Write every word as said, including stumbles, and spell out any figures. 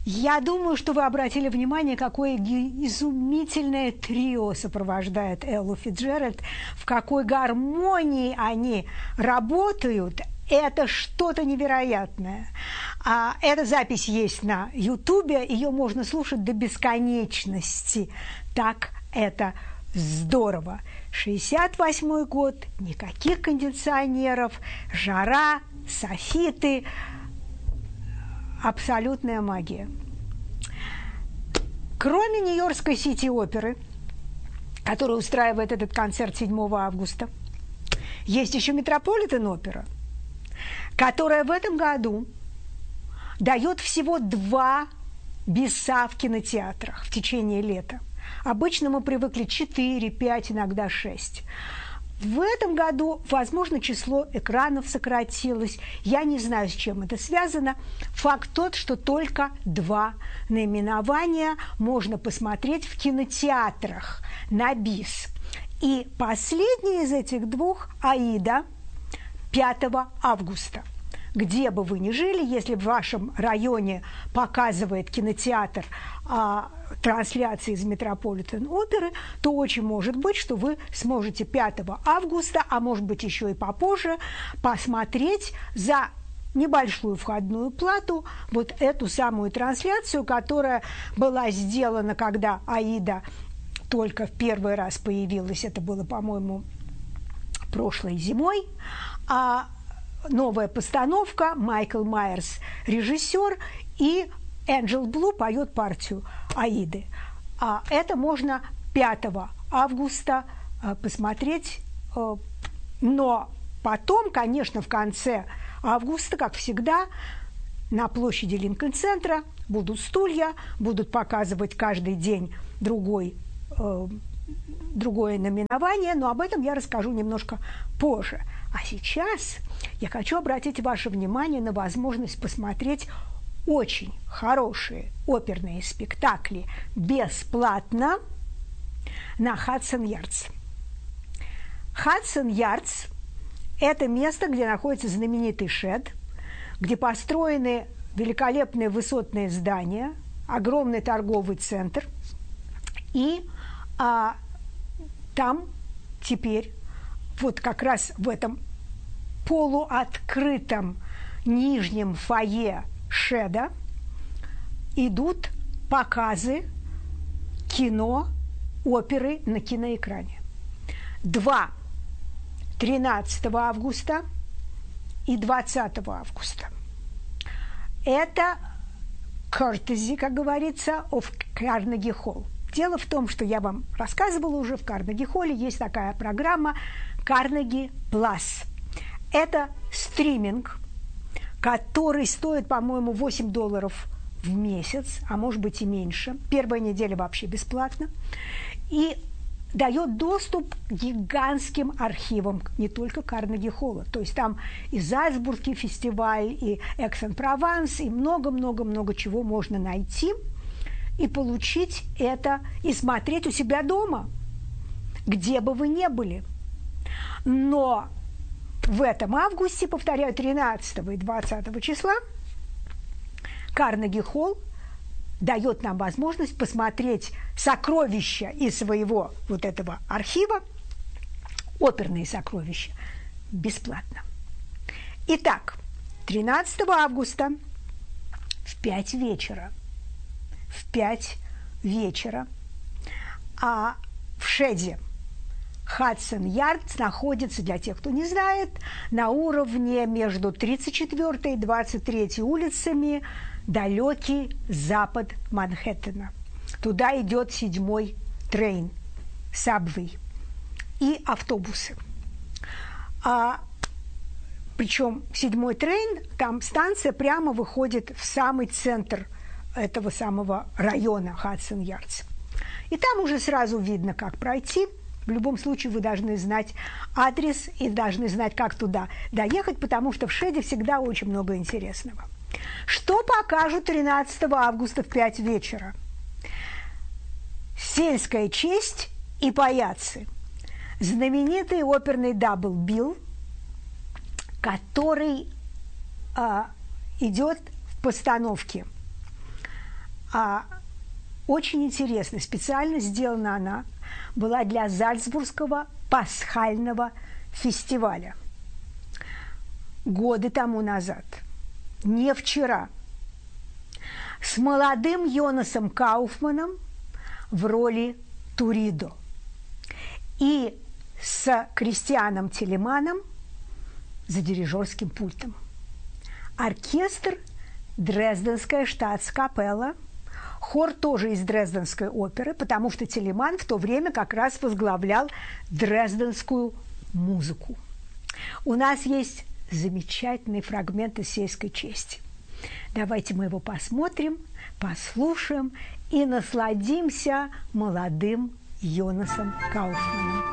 Я думаю, что вы обратили внимание, какое изумительное трио сопровождает Эллу Фицджеральд, в какой гармонии они работают. Это что-то невероятное. А эта запись есть на Ютубе, ее можно слушать до бесконечности. Так это здорово. шестьдесят восьмой год, никаких кондиционеров, жара, софиты. Абсолютная магия. Кроме Нью-Йоркской сити-оперы, которая устраивает этот концерт седьмого августа, есть еще Метрополитен-опера, которая в этом году дает всего два биса в кинотеатрах в течение лета. Обычно мы привыкли четыре, пять, иногда шесть. В этом году, возможно, число экранов сократилось. Я не знаю, с чем это связано. Факт тот, что только два наименования можно посмотреть в кинотеатрах на бис. И последний из этих двух – «Аида» пятого августа. Где бы вы ни жили, если в вашем районе показывает кинотеатр а, трансляции из Метрополитен-оперы, то очень может быть, что вы сможете пятого августа, а может быть еще и попозже, посмотреть за небольшую входную плату вот эту самую трансляцию, которая была сделана, когда «Аида» только в первый раз появилась, это было, по-моему, прошлой зимой, а новая постановка, Майкл Майерс режиссер, и Энджел Блу поет партию Аиды. А это можно пятого августа посмотреть, но потом, конечно, в конце августа, как всегда, на площади Линкольн-центра будут стулья, будут показывать каждый день другой другое наименование, но об этом я расскажу немножко позже. А сейчас я хочу обратить ваше внимание на возможность посмотреть очень хорошие оперные спектакли бесплатно на Хадсон-Ярдс. Хадсон-Ярдс – это место, где находится знаменитый Шед, где построены великолепные высотные здания, огромный торговый центр, и а, там теперь вот как раз в этом полуоткрытом нижнем фойе Шеда идут показы кино, оперы на киноэкране. Два тринадцатого августа и двадцатого августа. Это courtesy, как говорится, of Carnegie Hall. Дело в том, что я вам рассказывала уже, в Карнеги-холле есть такая программа Carnegie Plus. Это стриминг, который стоит, по-моему, восемь долларов в месяц, а может быть и меньше. Первая неделя вообще бесплатно. И дает доступ к гигантским архивам, не только Карнеги-холла. То есть там и Зальцбургский фестиваль, и Экс-эн-Прованс, и много-много-много чего можно найти и получить это, и смотреть у себя дома, где бы вы ни были. Но в этом августе, повторяю, тринадцатого и двадцатого числа, Карнеги-холл дает нам возможность посмотреть сокровища из своего вот этого архива, оперные сокровища, бесплатно. Итак, тринадцатого августа в пять вечера, в пять вечера, а в Шеде Хадсон-Ярдс находится, для тех, кто не знает, на уровне между тридцать четвёртой и двадцать третьей улицами, далекий запад Манхэттена. Туда идет седьмой трейн, сабвей и автобусы. А, причем седьмой трейн, там станция прямо выходит в самый центр этого самого района Хадсон-Ярдс. И там уже сразу видно, как пройти. В любом случае вы должны знать адрес и должны знать, как туда доехать, потому что в Шеде всегда очень много интересного. Что покажут тринадцатого августа в пять вечера? «Сельская честь» и «Паяцы». Знаменитый оперный дабл-билл, который а, идет в постановке А очень интересно, специально сделана она была для Зальцбургского пасхального фестиваля годы тому назад, не вчера, с молодым Йонасом Кауфманом в роли Туридо и с Кристианом Телеманом за дирижерским пультом. Оркестр Дрезденская штатскапелла, хор тоже из Дрезденской оперы, потому что Телеман в то время как раз возглавлял дрезденскую музыку. У нас есть замечательный фрагмент из «Сельской чести». Давайте мы его посмотрим, послушаем и насладимся молодым Йонасом Кауфманом.